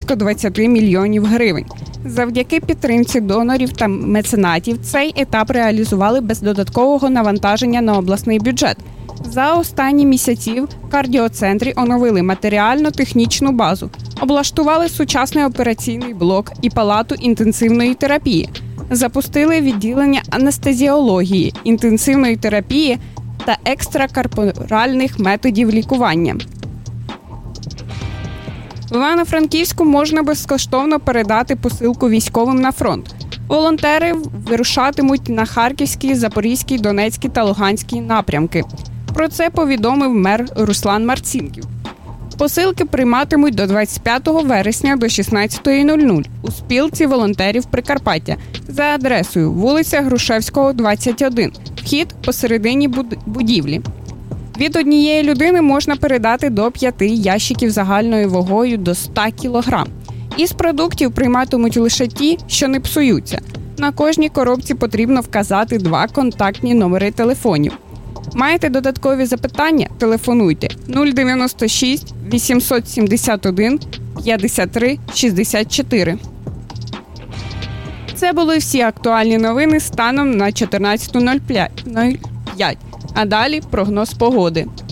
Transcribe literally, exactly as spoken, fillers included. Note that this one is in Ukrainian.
близько двадцять мільйонів гривень. Завдяки підтримці донорів та меценатів цей етап реалізували без додаткового навантаження на обласний бюджет. За останні місяці в кардіоцентрі оновили матеріально-технічну базу, облаштували сучасний операційний блок і палату інтенсивної терапії, запустили відділення анестезіології, інтенсивної терапії та екстракорпоральних методів лікування. В Івано-Франківську можна безкоштовно передати посилку військовим на фронт. Волонтери вирушатимуть на Харківський, Запорізький, Донецький та Луганський напрямки. Про це повідомив мер Руслан Марцінків. Посилки прийматимуть до двадцять п'ятого вересня до шістнадцятої нуль-нуль у спілці волонтерів Прикарпаття за адресою вулиця Грушевського, двадцять один, вхід посередині будівлі. Від однієї людини можна передати до п'яти ящиків загальною вагою до сто кілограм. Із продуктів прийматимуть лише ті, що не псуються. На кожній коробці потрібно вказати два контактні номери телефонів. Маєте додаткові запитання? Телефонуйте нуль дев'яносто шість вісімсот сімдесят один п'ятдесят три шістдесят чотири. Це були всі актуальні новини станом на чотирнадцята нуль п'ять. А далі прогноз погоди.